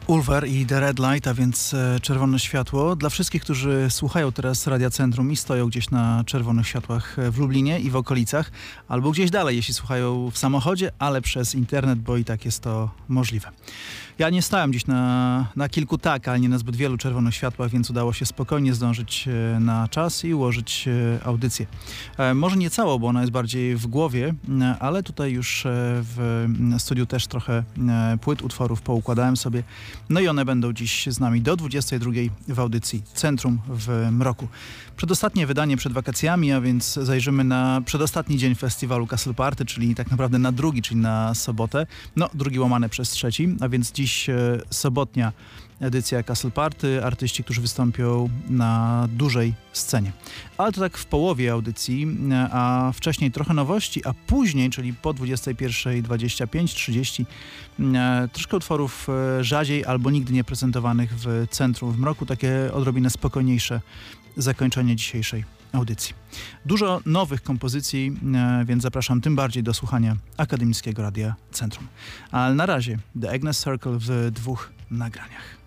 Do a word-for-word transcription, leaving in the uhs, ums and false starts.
Ulver i The Red Light, a więc e, czerwone światło. Dla wszystkich, którzy słuchają teraz Radia Centrum i stoją gdzieś na czerwonych światłach w Lublinie i w okolicach, albo gdzieś dalej, jeśli słuchają w samochodzie, ale przez internet, bo i tak jest to możliwe. Ja nie stałem dziś na, na kilku tak, ale nie na zbyt wielu czerwonych światłach, więc udało się spokojnie zdążyć e, na czas i ułożyć e, audycję. E, może nie całą, bo ona jest bardziej w głowie, e, ale tutaj już e, w studiu też trochę e, płyt, utworów poukładałem sobie. No i one będą dziś z nami do dwudziestej drugiej w audycji Centrum w Mroku. Przedostatnie wydanie przed wakacjami, a więc zajrzymy na przedostatni dzień festiwalu Castle Party, czyli tak naprawdę na drugi, czyli na sobotę. No, drugi łamane przez trzeci, a więc dziś e, sobotnia edycja Castle Party, artyści, którzy wystąpią na dużej scenie. Ale to tak w połowie audycji, a wcześniej trochę nowości, a później, czyli po dwudziestej pierwszej dwadzieścia pięć trzydzieści, troszkę utworów rzadziej albo nigdy nie prezentowanych w Centrum w Mroku, takie odrobinę spokojniejsze zakończenie dzisiejszej audycji. Dużo nowych kompozycji, więc zapraszam tym bardziej do słuchania Akademickiego Radia Centrum. Ale na razie The Agnes Circle w dwóch nagraniach.